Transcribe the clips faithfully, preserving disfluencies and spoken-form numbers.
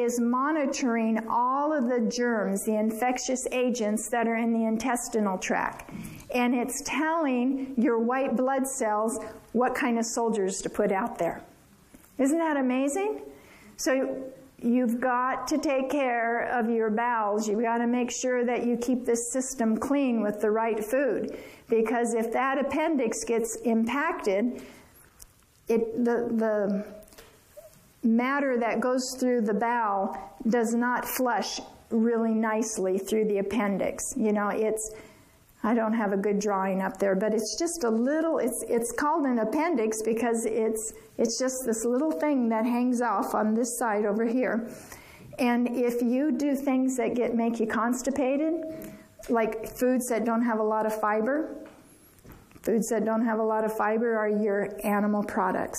is monitoring all of the germs, the infectious agents that are in the intestinal tract. And it's telling your white blood cells what kind of soldiers to put out there. Isn't that amazing? So you've got to take care of your bowels. You've got to make sure that you keep this system clean with the right food. Because if that appendix gets impacted, it, the, the matter that goes through the bowel does not flush really nicely through the appendix. You know, it's, I don't have a good drawing up there, but it's just a little, it's, it's called an appendix because it's, it's just this little thing that hangs off on this side over here. And if you do things that get, make you constipated, like foods that don't have a lot of fiber, foods that don't have a lot of fiber are your animal products.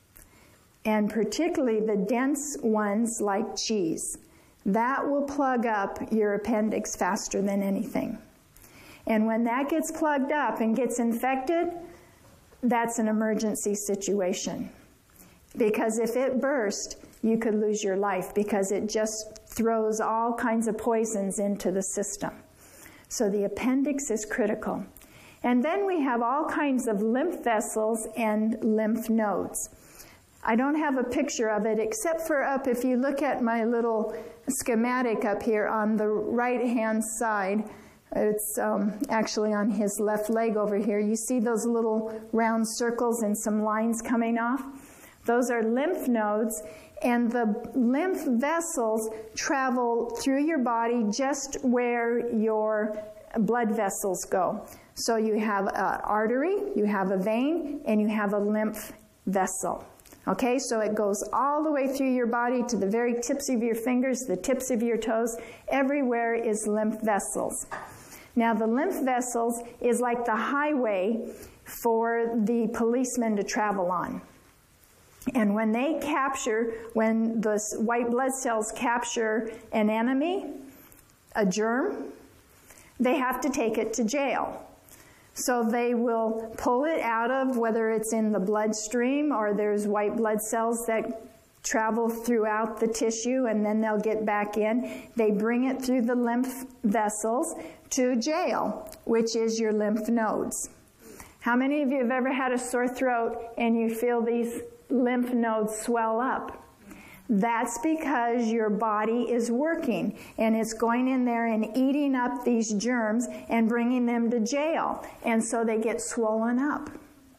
And particularly the dense ones like cheese. That will plug up your appendix faster than anything. And when that gets plugged up and gets infected, that's an emergency situation. Because if it burst, you could lose your life because it just throws all kinds of poisons into the system. So the appendix is critical. And then we have all kinds of lymph vessels and lymph nodes. I don't have a picture of it except for up, if you look at my little schematic up here on the right-hand side, it's um, actually on his left leg over here. You see those little round circles and some lines coming off? Those are lymph nodes, and the lymph vessels travel through your body just where your blood vessels go. So you have an artery, you have a vein, and you have a lymph vessel. Okay, so it goes all the way through your body to the very tips of your fingers, the tips of your toes. Everywhere is lymph vessels. Now, the lymph vessels is like the highway for the policemen to travel on. And when they capture, when the white blood cells capture an enemy, a germ, they have to take it to jail. So they will pull it out of, whether it's in the bloodstream or there's white blood cells that travel throughout the tissue and then they'll get back in. They bring it through the lymph vessels to jail, which is your lymph nodes. How many of you have ever had a sore throat and you feel these lymph nodes swell up? That's because your body is working and it's going in there and eating up these germs and bringing them to jail. And so they get swollen up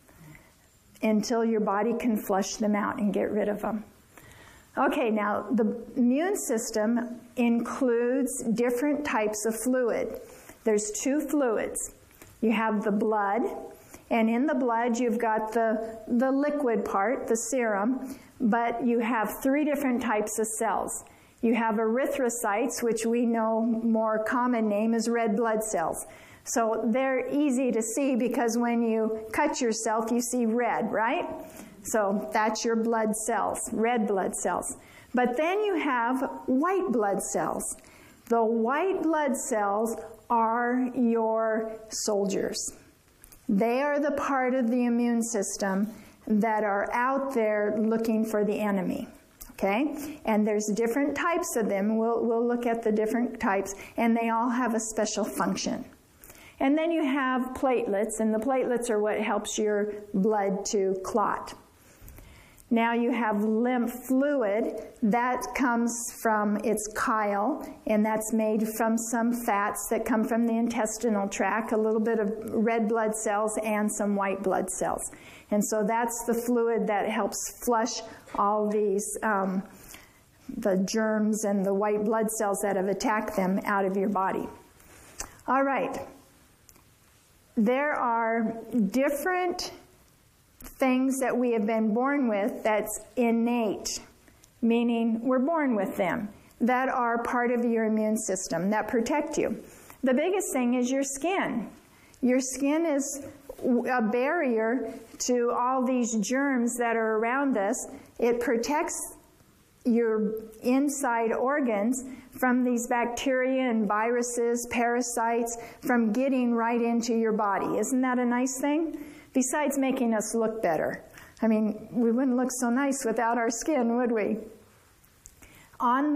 until your body can flush them out and get rid of them. Okay, now the immune system includes different types of fluid. There's two fluids. You have the blood, and in the blood you've got the, the liquid part, the serum, but you have three different types of cells. You have erythrocytes, which we know more common name is red blood cells. So they're easy to see because when you cut yourself, you see red, right? So that's your blood cells, red blood cells. But then you have white blood cells. The white blood cells are your soldiers. They are the part of the immune system that are out there looking for the enemy. Okay? And there's different types of them. We'll, we'll look at the different types, and they all have a special function. And then you have platelets, and the platelets are what helps your blood to clot. Now you have lymph fluid. That comes from its chyle, and that's made from some fats that come from the intestinal tract, a little bit of red blood cells and some white blood cells. And so that's the fluid that helps flush all these, um, the germs and the white blood cells that have attacked them out of your body. All right. There are different things that we have been born with that's innate, meaning we're born with them, that are part of your immune system, that protect you. The biggest thing is your skin. Your skin is a barrier to all these germs that are around us. It protects your inside organs from these bacteria and viruses, parasites, from getting right into your body. Isn't that a nice thing? Besides making us look better. I mean, we wouldn't look so nice without our skin, would we? On